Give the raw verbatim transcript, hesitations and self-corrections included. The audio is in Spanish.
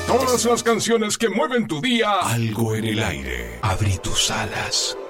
Todas las canciones que mueven tu día. Algo en el aire. Abrí tus alas.